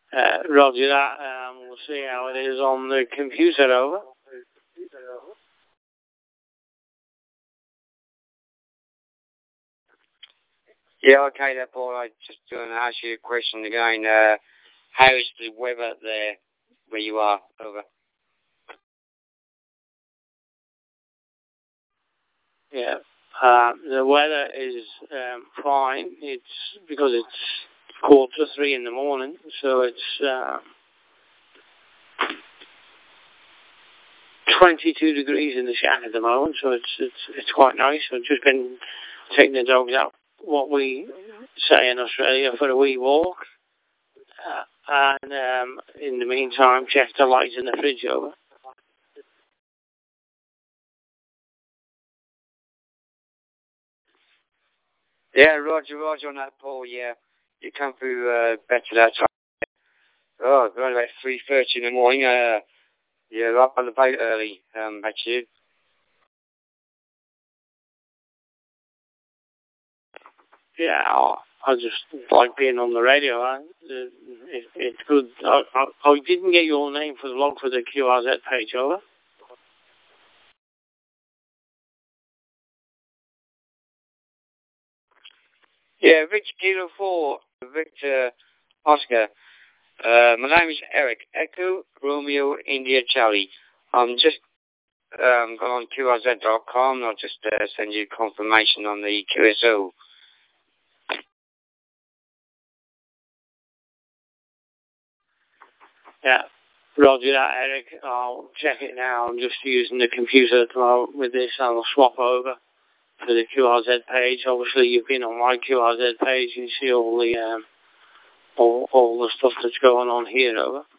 Roger that. We'll see how it is on the computer, over. Yeah, okay, that Paul. I just going to ask you a question again. How is the weather there where you are, over? Yeah, the weather is fine. It's because it's 2:45 in the morning, so it's 22 degrees in the shack at the moment, so it's quite nice. I've just been taking the dogs out, what we say in Australia, for a wee walk, and in the meantime, check the lights in the fridge, over. Yeah, Roger on that, Paul. Yeah, you come through better that time. Oh, around about 3:30 in the morning. Yeah, up on the boat early. Back to you. Yeah, I just like being on the radio. It's good. I didn't get your name for the log for the QRZ page, over. Yeah, Victor Kilo 4, Victor Oscar. My name is Eric. Echo Romeo India Charlie. I'm just gone on QRZ.com. I'll just send you confirmation on the QSO. Yeah, roger that, Eric. I'll check it now. I'm just using the computer with this. I'll swap over to the QRZ page. Obviously, you've been on my QRZ page. You see all the stuff that's going on here, over.